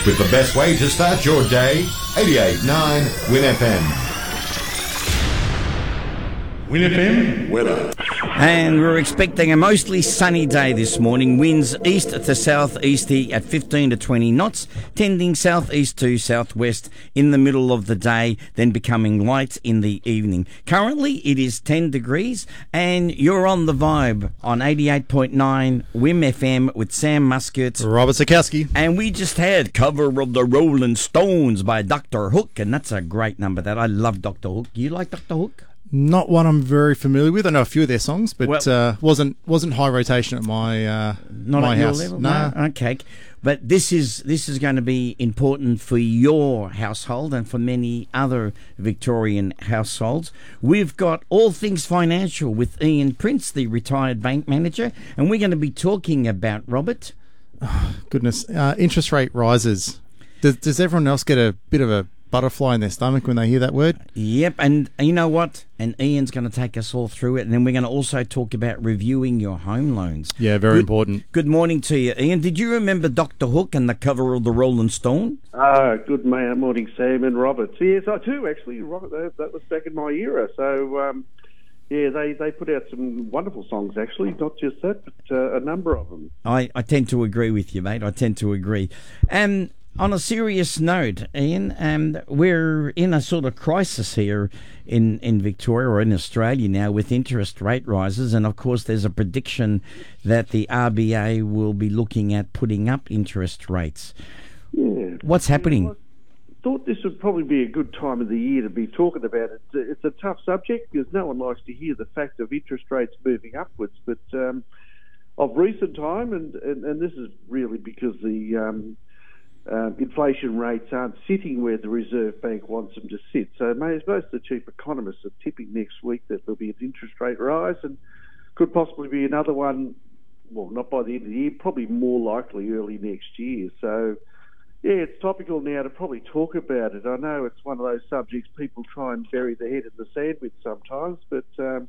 with the best way to start your day. 88.9 Win FM. Win FM, weather. And we're expecting a mostly sunny day this morning. Winds east to southeasterly at 15 to 20 knots, tending southeast to southwest in the middle of the day, then becoming light in the evening. Currently, it is 10 degrees, and you're on the Vibe on 88.9 WIM FM with Sam Muscat, Robert Sikowski. and we just had Cover of the Rolling Stones by Dr. Hook, and that's a great number. That I love Dr. Hook. You like Dr. Hook? Not one I'm very familiar with. I know a few of their songs, but Well- wasn't high rotation at my Not my at your house. level? No. No? Okay. But this is going to be important for your household and for many other Victorian households. We've got All Things Financial with Ian Prince, the retired bank manager, and we're going to be talking about, Robert. Goodness, interest rate rises. Does everyone else get a bit of a butterfly in their stomach when they hear that word? Yep, and you know what? And Ian's going to take us all through it, and then we're going to also talk about reviewing your home loans. Yeah, very important. Good morning to you, Ian. Did you remember Dr. Hook and the Cover of the Rolling Stone? Good morning, Sam and Robert. Yes, I do actually. Robert, that was back in my era. So, they put out some wonderful songs, actually. Not just that, but a number of them. I tend to agree with you, mate. I tend to agree. On a serious note, Ian, we're in a sort of crisis here in Victoria or in Australia now with interest rate rises, and of course there's a prediction that the RBA will be looking at putting up interest rates. Yeah. What's happening? I thought this would probably be a good time of the year to be talking about it. It's a tough subject because no one likes to hear the fact of interest rates moving upwards, but of recent time, and this is really because the inflation rates aren't sitting where the Reserve Bank wants them to sit. So most of the chief economists are tipping next week that there'll be an interest rate rise and could possibly be another one, well, not by the end of the year, probably more likely early next year. So, yeah, it's topical now to probably talk about it. I know it's one of those subjects people try and bury their head in the sand with sometimes, but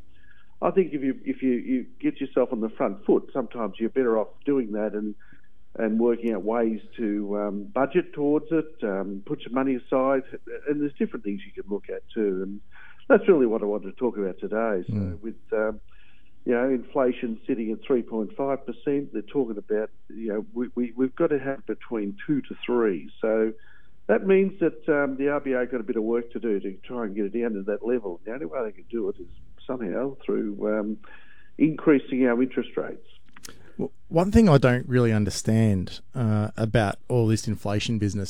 I think if you get yourself on the front foot, sometimes you're better off doing that and working out ways to budget towards it, put some money aside, and there's different things you can look at too. And that's really what I wanted to talk about today. So with inflation sitting at 3.5%, they're talking about we've got to have between 2 to 3. So that means that the RBA got a bit of work to do to try and get it down to that level. The only way they can do it is somehow through increasing our interest rates. Well, one thing I don't really understand about all this inflation business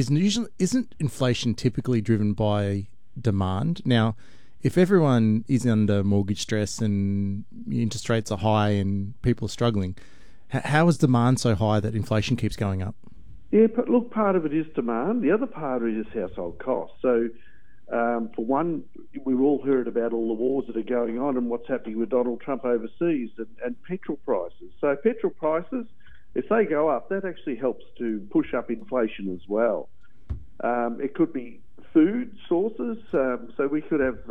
isn't inflation typically driven by demand? Now, if everyone is under mortgage stress and interest rates are high and people are struggling, how is demand so high that inflation keeps going up? Yeah, but look, part of it is demand. The other part of it is household costs. So, for one, we've all heard about all the wars that are going on and what's happening with Donald Trump overseas and petrol prices. So petrol prices, if they go up, that actually helps to push up inflation as well. It could be food sources. So we could have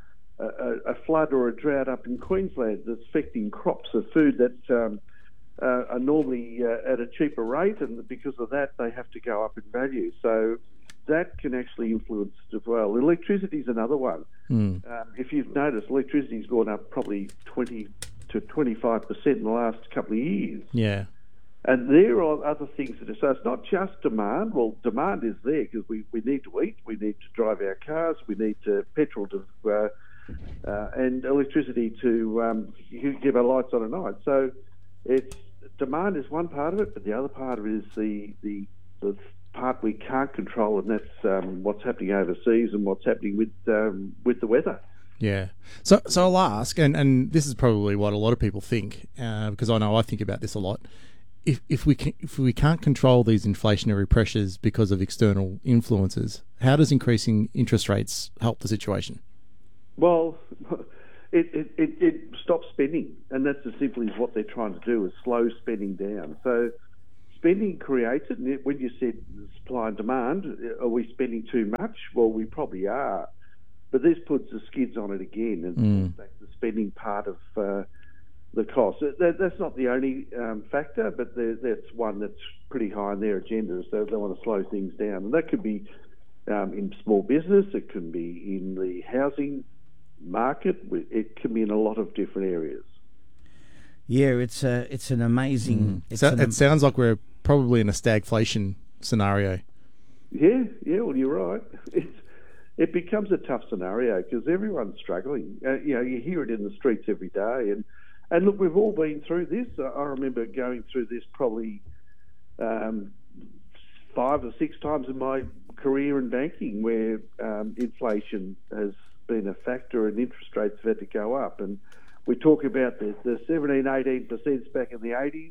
a flood or a drought up in Queensland that's affecting crops of food that are normally at a cheaper rate, and because of that, they have to go up in value. So that can actually influence it as well. Electricity is another one. If you've noticed, electricity's gone up probably 20 to 25% in the last couple of years. Yeah. And there are other things that are, so it's not just demand. Well, demand is there because we need to eat, we need to drive our cars, we need petrol to and electricity to give our lights on at night. So it's demand is one part of it, but the other part of it is the part we can't control, and that's what's happening overseas and what's happening with the weather. Yeah. So I'll ask, and this is probably what a lot of people think, because I know I think about this a lot. If we can't control these inflationary pressures because of external influences, how does increasing interest rates help the situation? Well, it stops spending, and that's as simply as what they're trying to do, is slow spending down. So spending creates it, and when you said supply and demand, are we spending too much? Well, we probably are, but this puts the skids on it again, and back to the spending part of the cost. That's not the only factor, but that's one that's pretty high on their agenda. So they want to slow things down, and that could be in small business. It can be in the housing market. It can be in a lot of different areas. Yeah, it's an amazing. It sounds like we're probably in a stagflation scenario. Yeah. Well, you're right. It becomes a tough scenario because everyone's struggling. You hear it in the streets every day, and look, we've all been through this. I remember going through this probably 5 or 6 times in my career in banking, where inflation has been a factor and interest rates have had to go up. And we talk about the 17-18% back in the 80s,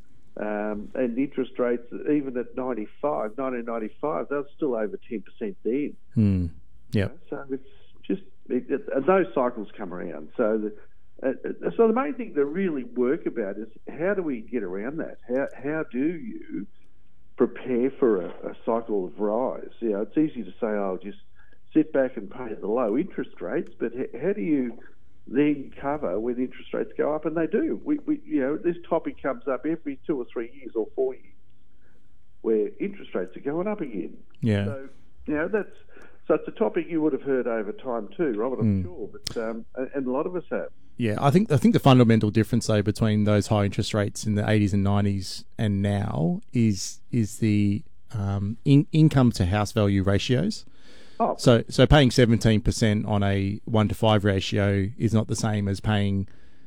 and interest rates, even at 1995, they were still over 10% then. Yeah. So it's just and those cycles come around. So the main thing to really work about is how do we get around that? How do you prepare for a cycle of rise? It's easy to say, just sit back and pay the low interest rates, but how do you then cover when interest rates go up? And they do. We this topic comes up every 2 or 3 years or 4 years, where interest rates are going up again. Yeah. So so it's a topic you would have heard over time too, Robert. I'm sure, but and a lot of us have. Yeah, I think the fundamental difference though between those high interest rates in the 80s and 90s and now is the income to house value ratios. Oh. So paying 17% on a 1-to-5 ratio is not the same as paying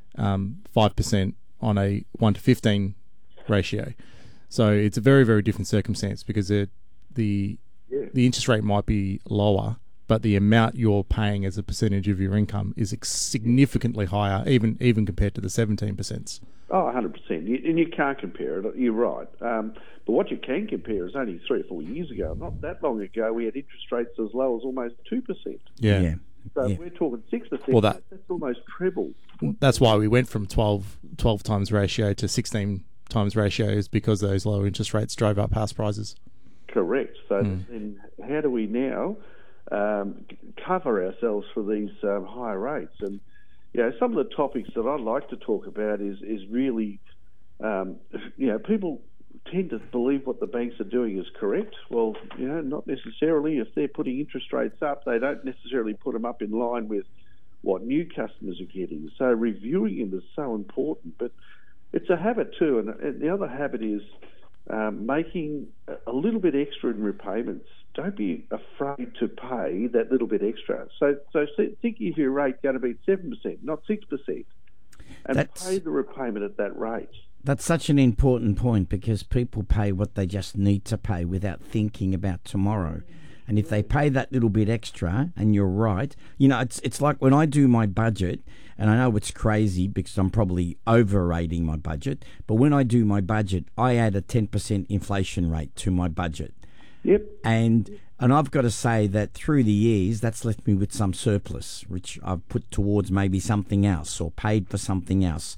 5% on a 1-to-15 ratio. So it's a very, very different circumstance because the interest rate might be lower, but the amount you're paying as a percentage of your income is significantly higher, even compared to the 17%. Oh, 100%. And you can't compare it. You're right. But what you can compare is only 3 or 4 years ago. Not that long ago, we had interest rates as low as almost 2%. Yeah. So we're talking 6%. Well, that's almost treble. That's why we went from 12 times ratio to 16 times ratios, because those low interest rates drove up house prices. Correct. So then how do we now cover ourselves for these higher rates? And some of the topics that I'd like to talk about is really, people tend to believe what the banks are doing is correct. Well, not necessarily. If they're putting interest rates up, they don't necessarily put them up in line with what new customers are getting. So reviewing them is so important, but it's a habit too. And the other habit is making a little bit extra in repayments. Don't be afraid to pay that little bit extra. So think of your rate going to be 7%, not 6%, and pay the repayment at that rate. That's such an important point, because people pay what they just need to pay without thinking about tomorrow. And if they pay that little bit extra, and you're right, it's like when I do my budget, and I know it's crazy because I'm probably overrating my budget, but when I do my budget, I add a 10% inflation rate to my budget. Yep. And I've got to say that through the years, that's left me with some surplus, which I've put towards maybe something else or paid for something else.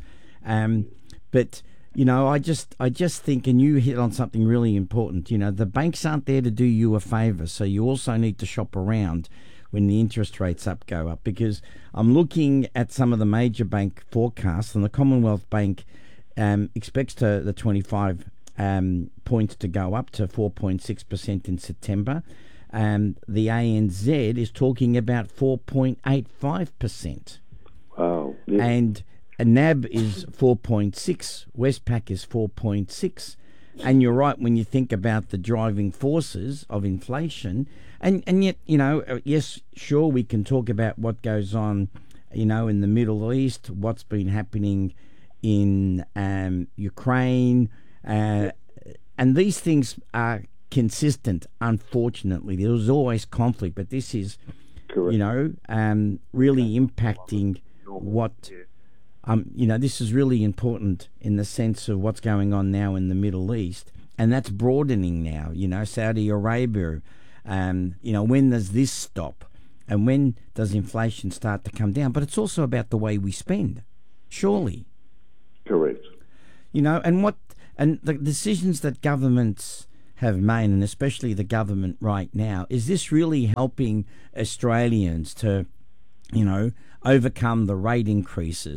But I just think, and you hit on something really important. The banks aren't there to do you a favour, so you also need to shop around when the interest rates go up. Because I'm looking at some of the major bank forecasts, and the Commonwealth Bank expects the 25 points to go up to 4.6% in September. The ANZ is talking about 4.85%. Wow. Yeah. And NAB is 4.6, Westpac is 4.6, and you're right when you think about the driving forces of inflation, and yet, yes, sure, we can talk about what goes on, in the Middle East, what's been happening in Ukraine, and these things are consistent, unfortunately. There's always conflict, but this is, correct, really impacting what... this is really important in the sense of what's going on now in the Middle East, and that's broadening now. Saudi Arabia. When does this stop, and when does inflation start to come down? But it's also about the way we spend, surely. Correct. And the decisions that governments have made, and especially the government right now, is this really helping Australians to, overcome the rate increases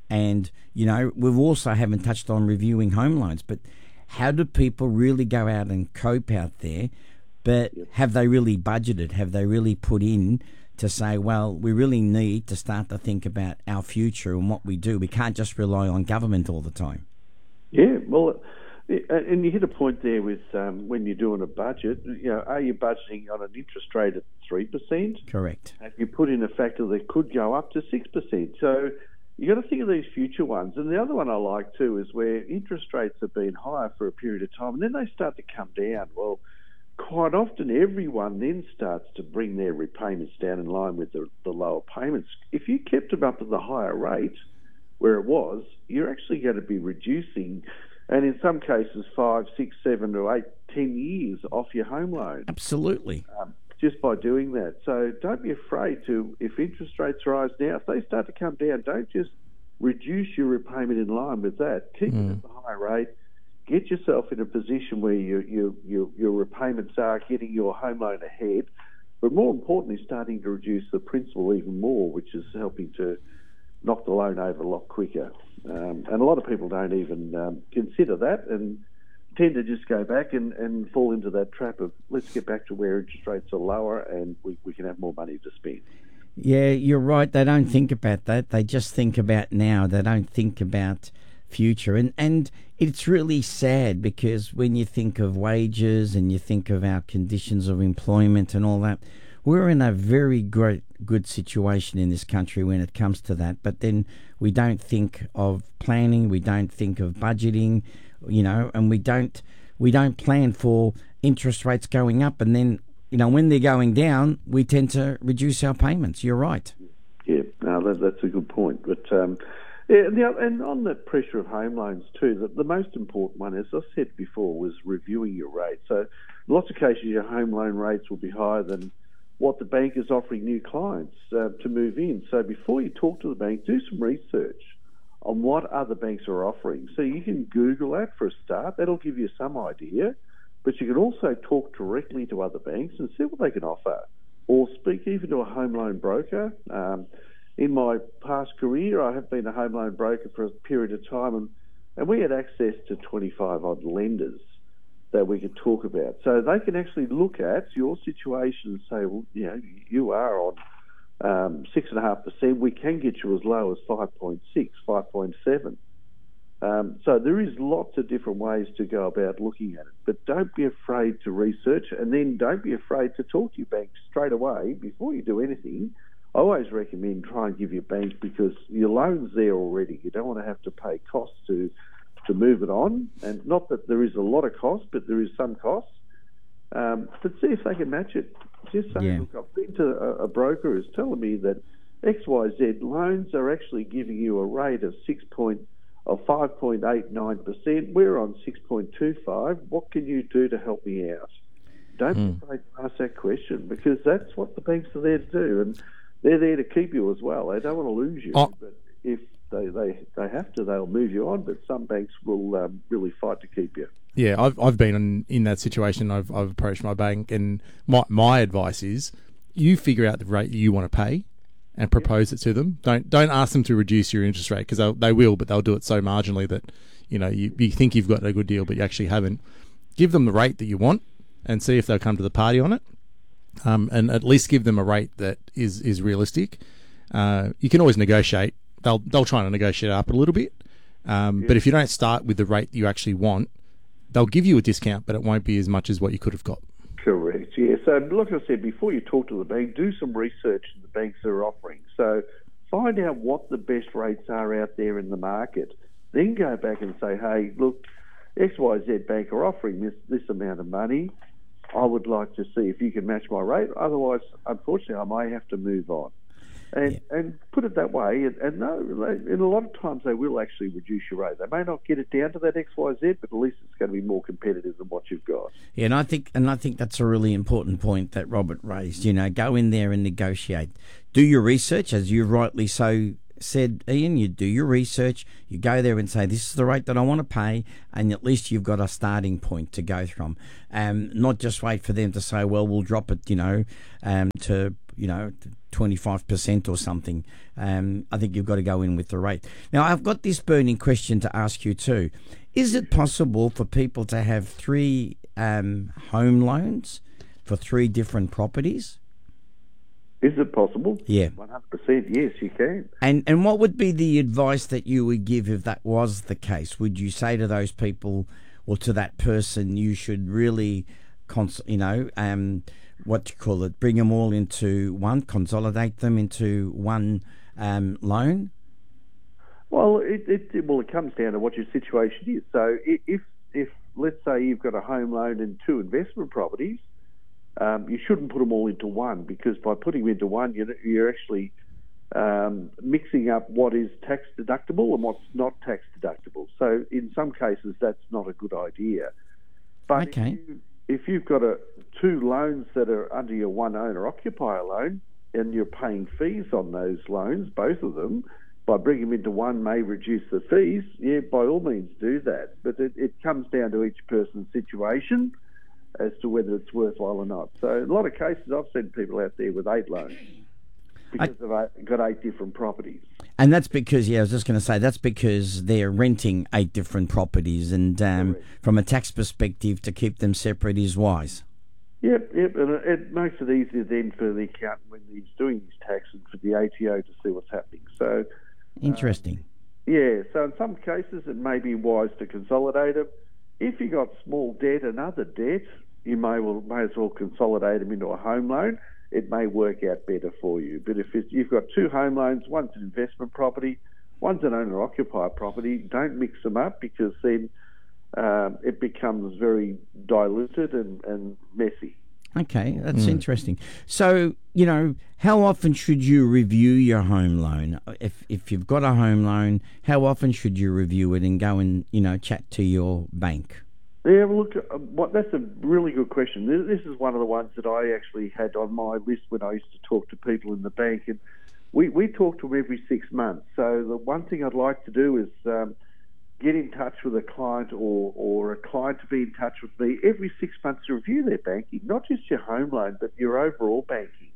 And, we've also haven't touched on reviewing home loans, but how do people really go out and cope out there? But have they really budgeted? Have they really put in to say, well, we really need to start to think about our future and what we do? We can't just rely on government all the time. Yeah, well, and you hit a point there with when you're doing a budget, are you budgeting on an interest rate at 3%? Correct. Have you put in a factor that could go up to 6%? So you got to think of these future ones. And the other one I like too is where interest rates have been higher for a period of time and then they start to come down. Well, quite often everyone then starts to bring their repayments down in line with the lower payments. If you kept them up at the higher rate where it was, you're actually going to be reducing, and in some cases 5, 6, 7 to 8, 10 years off your home loan. Absolutely. Just by doing that. So don't be afraid to, if interest rates rise now, if they start to come down, don't just reduce your repayment in line with that. Keep it at the high rate. Get yourself in a position where your repayments are getting your home loan ahead, but more importantly, starting to reduce the principal even more, which is helping to knock the loan over a lot quicker. And a lot of people don't even consider that and tend to just go back and fall into that trap of let's get back to where interest rates are lower and we can have more money to spend. Yeah, you're right. They don't think about that. They just think about now. They don't think about future. And it's really sad because when you think of wages and you think of our conditions of employment and all that, we're in a very good situation in this country when it comes to that. But then we don't think of planning. We don't think of budgeting, and we don't plan for interest rates going up. And then, when they're going down, we tend to reduce our payments. You're right. Yeah, no, that's a good point. But and on the pressure of home loans too, the most important one, as I said before, was reviewing your rate. So in lots of cases, your home loan rates will be higher than what the bank is offering new clients to move in. So before you talk to the bank, do some research on what other banks are offering. So you can Google that for a start. That'll give you some idea. But you can also talk directly to other banks and see what they can offer. Or speak even to a home loan broker. In my past career, I have been a home loan broker for a period of time, and we had access to 25-odd lenders that we could talk about. So they can actually look at your situation and say, well, you are on 6.5%. We can get you as low as 5.6, 5.7. So there is lots of different ways to go about looking at it. But don't be afraid to research, and then don't be afraid to talk to your bank straight away before you do anything. I always recommend try and give your bank, because your loan's there already. You don't want to have to pay costs to move it on. And not that there is a lot of cost, but there is some costs. But see if they can match it. Just say, look, I've been to a broker who's telling me that XYZ loans are actually giving you a rate of 5.89%. We're on 6.25. What can you do to help me out? Don't be afraid to ask that question, because that's what the banks are there to do, and they're there to keep you as well. They don't want to lose you, but if they have to, they'll move you on. But some banks will really fight to keep you. Yeah, I've been in that situation. I've approached my bank, and my advice is you figure out the rate you want to pay and propose it to them. Don't ask them to reduce your interest rate, because they will, but they'll do it so marginally that you think you've got a good deal, but you actually haven't. Give them the rate that you want and see if they'll come to the party on it. And at least give them a rate that is realistic. You can always negotiate. They'll try to negotiate up a little bit. But if you don't start with the rate you actually want, they'll give you a discount, but it won't be as much as what you could have got. Correct, yeah. So like I said, before you talk to the bank, do some research on the banks that are offering. So find out what the best rates are out there in the market. Then go back and say, hey, look, XYZ Bank are offering this amount of money. I would like to see if you can match my rate. Otherwise, unfortunately, I may have to move on. And put it that way. And no, in a lot of times they will actually reduce your rate. They may not get it down to that XYZ, but at least it's going to be more competitive than what you've got. Yeah, and I think that's a really important point that Robert raised. Go in there and negotiate. Do your research, as you rightly so said, Ian. You do your research. You go there and say, this is the rate that I want to pay, and at least you've got a starting point to go from. Not just wait for them to say, well, we'll drop it, to 25% or something. I think you've got to go in with the rate. Now, I've got this burning question to ask you too. Is it possible for people to have 3 home loans for 3 different properties? Is it possible? Yeah. 100%, yes, you can. And what would be the advice that you would give if that was the case? Would you say to those people or to that person, you should really, bring them all into one, consolidate them into one loan? Well, it comes down to what your situation is. So if let's say you've got a home loan and 2 investment properties, you shouldn't put them all into one, because by putting them into one, you're actually mixing up what is tax deductible and what's not tax deductible. So in some cases, that's not a good idea. But okay. If you've got 2 loans that are under your one owner-occupier loan and you're paying fees on those loans, both of them, by bringing them into one may reduce the fees, yeah, by all means do that. But it comes down to each person's situation as to whether it's worthwhile or not. So in a lot of cases, I've seen people out there with 8 loans because they've got 8 different properties. And that's because, I was just going to say, that's because they're renting 8 different properties, and from a tax perspective, to keep them separate is wise. Yep, and it makes it easier then for the accountant when he's doing his tax and for the ATO to see what's happening. So interesting. So in some cases, it may be wise to consolidate them. If you've got small debt and other debt, you may as well consolidate them into a home loan. It may work out better for you. But if you've got 2 home loans, one's an investment property, one's an owner-occupier property, don't mix them up, because then it becomes very diluted and messy. Okay, that's interesting. So, how often should you review your home loan? If you've got a home loan, how often should you review it and go and, chat to your bank? Yeah, well, look, that's a really good question. This is one of the ones that I actually had on my list when I used to talk to people in the bank, and we talk to them every 6 months. So the one thing I'd like to do is get in touch with a client or a client to be in touch with me every 6 months to review their banking, not just your home loan, but your overall banking.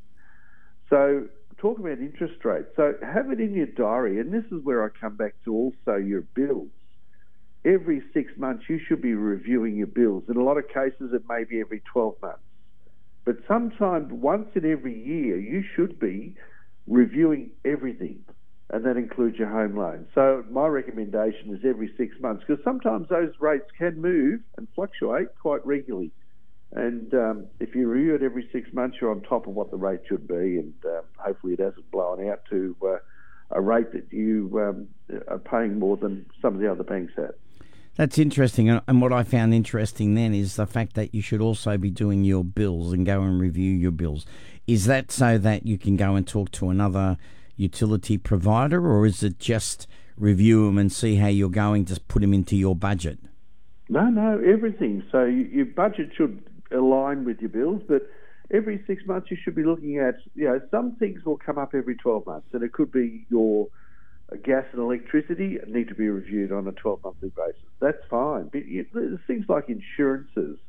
So talk about interest rates. So have it in your diary, and this is where I come back to also your bills. Every 6 months, you should be reviewing your bills. In a lot of cases, it may be every 12 months. But sometimes, once in every year, you should be reviewing everything, and that includes your home loan. So my recommendation is every 6 months, because sometimes those rates can move and fluctuate quite regularly. And if you review it every 6 months, you're on top of what the rate should be, and hopefully it hasn't blown out to a rate that you are paying more than some of the other banks at. That's interesting, and what I found interesting then is the fact that you should also be doing your bills and go and review your bills. Is that so that you can go and talk to another utility provider, or is it just review them and see how you're going to put them into your budget? No, everything. So your budget should align with your bills, but every 6 months you should be looking at, some things will come up every 12 months, and it could be your gas and electricity need to be reviewed on a 12-monthly basis. That's fine. But there's things like insurances,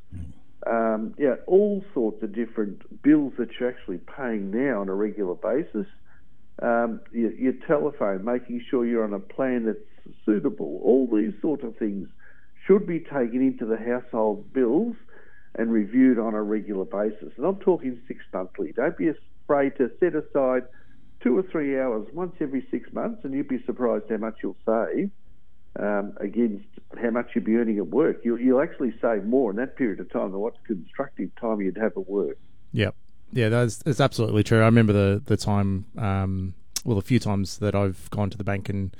all sorts of different bills that you're actually paying now on a regular basis. Your telephone, making sure you're on a plan that's suitable. All these sort of things should be taken into the household bills and reviewed on a regular basis. And I'm talking 6 monthly. Don't be afraid to set aside 2 or 3 hours once every 6 months, and you'd be surprised how much you'll save against how much you'd be earning at work. You'll actually save more in that period of time than what constructive time you'd have at work. Yep. Yeah, that's absolutely true. I remember the time, a few times that I've gone to the bank and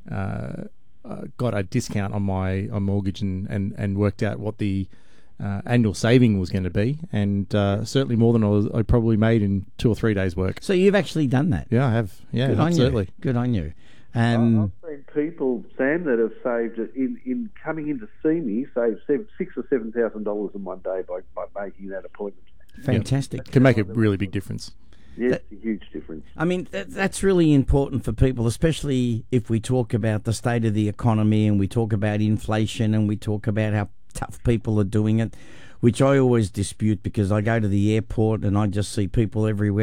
got a discount on my mortgage and worked out what the annual saving was going to be, and certainly more than I probably made in 2 or 3 days' work. So you've actually done that? Yeah, I have. Yeah, good absolutely. Good on you. I've seen people, Sam, that have saved in coming in to see me, saved $6,000 or $7,000 in one day by making that appointment. Fantastic. Can make a really big difference. Yes, it's a huge difference. I mean, that's really important for people, especially if we talk about the state of the economy and we talk about inflation and we talk about how tough people are doing it, which I always dispute, because I go to the airport and I just see people everywhere